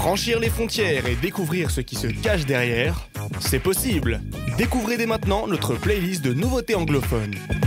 Franchir les frontières et découvrir ce qui se cache derrière, c'est possible. Découvrez dès maintenant notre playlist de nouveautés anglophones.